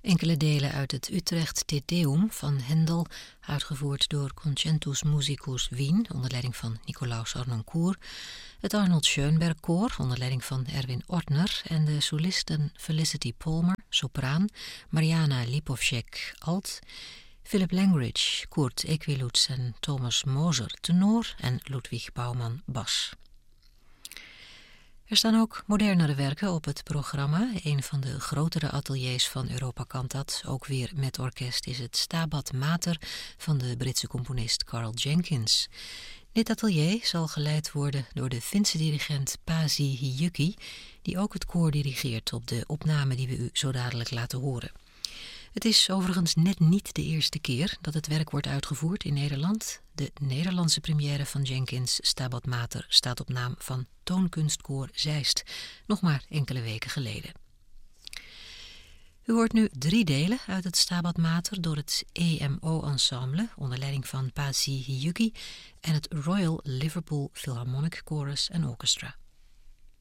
Enkele delen uit het Utrecht Te Deum van Händel, uitgevoerd door Concentus Musicus Wien onder leiding van Nicolaus Arnoncourt, het Arnold Schönberg Koor onder leiding van Erwin Ortner en de solisten Felicity Palmer, sopraan, Mariana Lipovcek, alt, Philip Langridge, Kurt Equiluz en Thomas Moser, tenor en Ludwig Bouwman, bas. Er staan ook modernere werken op het programma. Een van de grotere ateliers van Europa Cantat, ook weer met orkest, is het Stabat Mater van de Britse componist Carl Jenkins. Dit atelier zal geleid worden door de Finse dirigent Pasi Hiyuki, die ook het koor dirigeert op de opname die we u zo dadelijk laten horen. Het is overigens net niet de eerste keer dat het werk wordt uitgevoerd in Nederland. De Nederlandse première van Jenkins' Stabat Mater staat op naam van Toonkunstkoor Zeist, nog maar enkele weken geleden. U hoort nu 3 delen uit het Stabat Mater door het EMO Ensemble onder leiding van Pasi Hiyuki en het Royal Liverpool Philharmonic Chorus and Orchestra.